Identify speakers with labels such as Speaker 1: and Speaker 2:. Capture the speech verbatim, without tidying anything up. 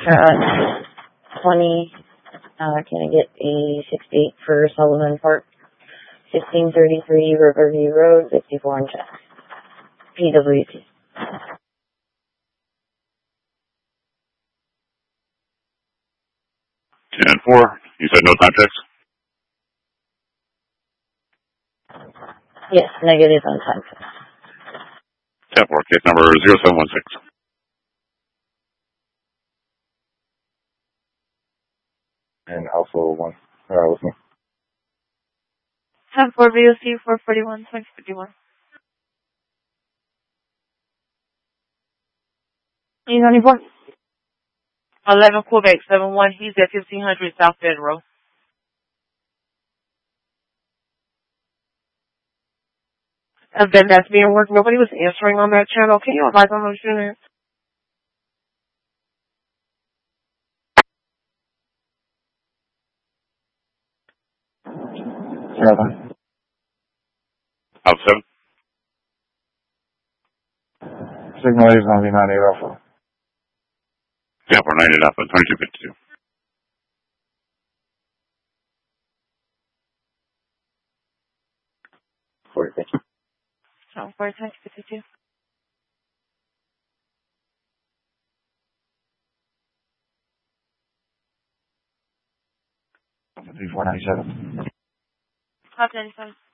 Speaker 1: Uh, twenty, uh, can I get a sixty-eight for Sullivan Park? fifteen thirty-three Riverview Road, fifty-four in check. P W T.
Speaker 2: ten four, you said no time checks?
Speaker 1: Yes, negative on time checks.
Speaker 2: ten four, case number zero seven one six.
Speaker 3: And also one, uh, with me.
Speaker 4: ten four V O C four forty-one, twenty fifty-one. eight ninety-four. eleven Quebec, seven one, he's at fifteen hundred South Federal. And then that's being worked. Nobody was answering on that channel. Can you advise on those units?
Speaker 3: Seven.
Speaker 2: Out seven.
Speaker 3: Signal is going to be ninety-eight Alpha.
Speaker 2: ten four, ninety-eight Alpha, twenty-two fifty-two.
Speaker 3: forty, thank you.
Speaker 4: Oh, four twenty fifty-two.
Speaker 3: four ninety-seven.
Speaker 4: Five ninety-seven.